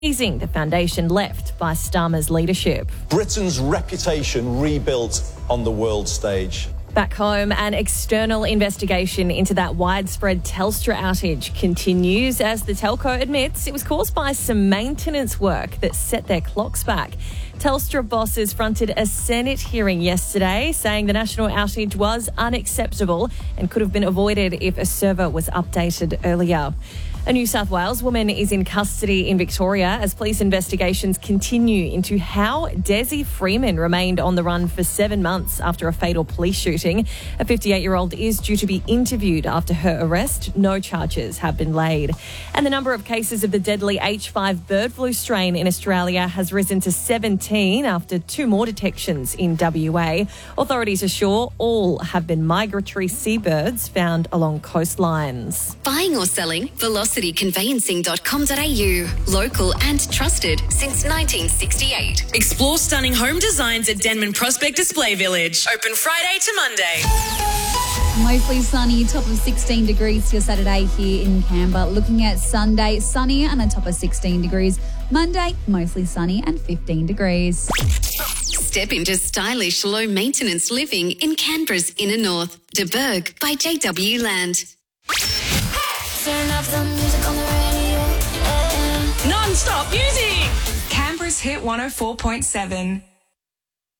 praising the foundation left by Starmer's leadership. Britain's reputation rebuilt on the world stage. Back home, an external investigation into that widespread Telstra outage continues as the telco admits it was caused by some maintenance work that set their clocks back. Telstra bosses fronted a Senate hearing yesterday saying the national outage was unacceptable and could have been avoided if a server was updated earlier. A New South Wales woman is in custody in Victoria as police investigations continue into how Desi Freeman remained on the run for 7 months after a fatal police shooting. A 58-year-old is due to be interviewed after her arrest. No charges have been laid. And the number of cases of the deadly H5 bird flu strain in Australia has risen to 17 after 2 more detections in WA. Authorities assure all have been migratory seabirds found along coastlines. Buying or selling? VelocityConveyancing.com.au. Local and trusted since 1968. Explore stunning home designs at Denman Prospect Display Village. Open Friday to Monday. Mostly sunny, top of 16 degrees for Saturday here in Canberra. Looking at Sunday, sunny and a top of 16 degrees. Monday, mostly sunny and 15 degrees. Step into stylish, low-maintenance living in Canberra's inner north. De Burgh by JW Land. Turn off the music on the radio. Non-stop music. Canberra's Hit 104.7.